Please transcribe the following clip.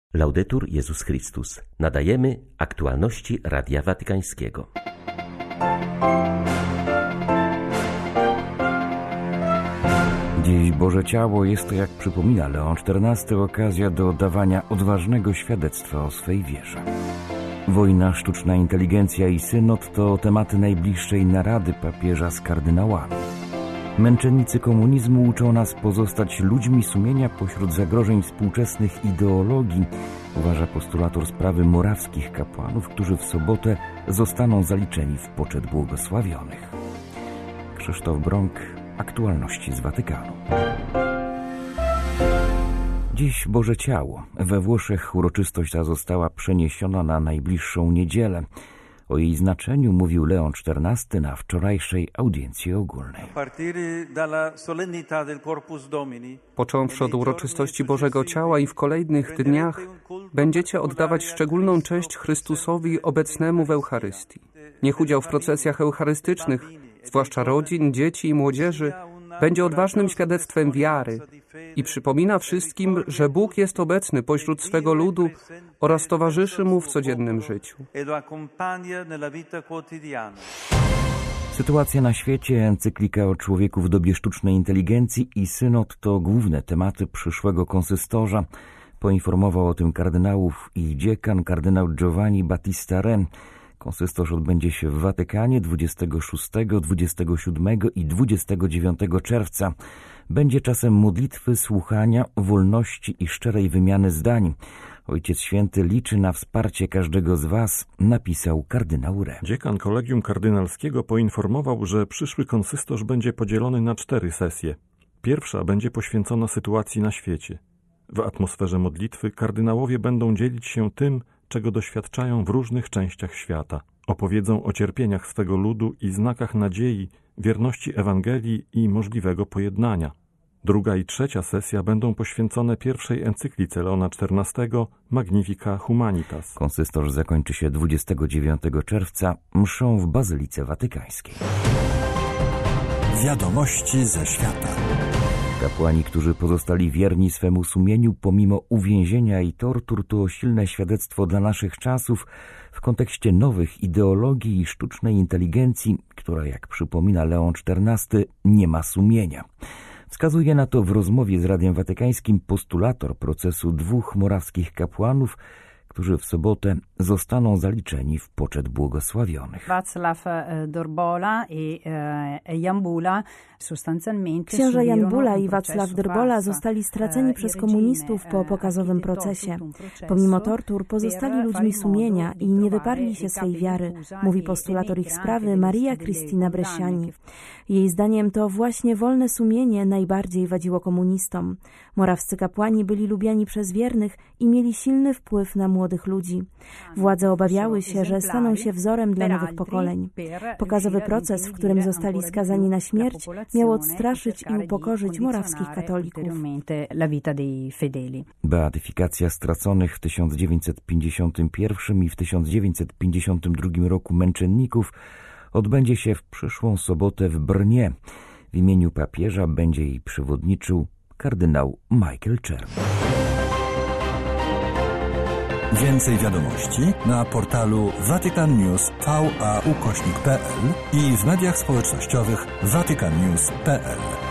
Laudetur Jezus Chrystus. Nadajemy aktualności Radia Watykańskiego. Dziś Boże Ciało jest to, jak przypomina Leon XIV, okazja do dawania odważnego świadectwa o swej wierze. Wojna, sztuczna inteligencja i synod to tematy najbliższej narady papieża z kardynałami. Męczennicy komunizmu uczą nas pozostać ludźmi sumienia pośród zagrożeń współczesnych ideologii, uważa postulator sprawy morawskich kapłanów, którzy w sobotę zostaną zaliczeni w poczet błogosławionych. Krzysztof Brąk, aktualności z Watykanu. Dziś Boże Ciało. We Włoszech uroczystość ta została przeniesiona na najbliższą niedzielę. O jej znaczeniu mówił Leon XIV na wczorajszej audiencji ogólnej. Począwszy od uroczystości Bożego Ciała i w kolejnych dniach będziecie oddawać szczególną cześć Chrystusowi obecnemu w Eucharystii. Niech udział w procesjach eucharystycznych, zwłaszcza rodzin, dzieci i młodzieży, będzie odważnym świadectwem wiary i przypomina wszystkim, że Bóg jest obecny pośród swego ludu oraz towarzyszy mu w codziennym życiu. Sytuacja na świecie, encyklika o człowieku w dobie sztucznej inteligencji i synod to główne tematy przyszłego konsystorza. Poinformował o tym kardynałów i dziekan kardynał Giovanni Battista Re. Konsystorz odbędzie się w Watykanie 26, 27 i 29 czerwca. Będzie czasem modlitwy, słuchania, wolności i szczerej wymiany zdań. Ojciec Święty liczy na wsparcie każdego z was, napisał kardynał Re. Dziekan Kolegium Kardynalskiego poinformował, że przyszły konsystorz będzie podzielony na 4 sesje. Pierwsza będzie poświęcona sytuacji na świecie. W atmosferze modlitwy kardynałowie będą dzielić się tym, czego doświadczają w różnych częściach świata. Opowiedzą o cierpieniach swego ludu i znakach nadziei, wierności Ewangelii i możliwego pojednania. Druga i trzecia sesja będą poświęcone pierwszej encyklice Leona XIV Magnifica Humanitas. Konsystorz zakończy się 29 czerwca mszą w Bazylice Watykańskiej. Wiadomości ze świata. Kapłani, którzy pozostali wierni swemu sumieniu pomimo uwięzienia i tortur, to silne świadectwo dla naszych czasów w kontekście nowych ideologii i sztucznej inteligencji, która, jak przypomina Leon XIV, nie ma sumienia. Wskazuje na to w rozmowie z Radiem Watykańskim postulator procesu 2 morawskich kapłanów, którzy w sobotę zostaną zaliczeni w poczet błogosławionych. Václav Drbola i Jan Bula Księża Jan Bula i Václav Drbola zostali straceni przez komunistów po pokazowym procesie. Pomimo tortur pozostali ludźmi sumienia i nie wyparli się swej wiary, mówi postulator ich sprawy Maria Cristina Bresciani. Jej zdaniem to właśnie wolne sumienie najbardziej wadziło komunistom. Morawscy kapłani byli lubiani przez wiernych i mieli silny wpływ na młodych ludzi. Władze obawiały się, że staną się wzorem dla nowych pokoleń. Pokazowy proces, w którym zostali skazani na śmierć, miał odstraszyć i upokorzyć morawskich katolików. Beatyfikacja straconych w 1951 i w 1952 roku męczenników odbędzie się w przyszłą sobotę w Brnie. W imieniu papieża będzie jej przewodniczył kardynał Michael Czerny. Więcej wiadomości na portalu vaticannews.va/pl i w mediach społecznościowych vaticannews.pl.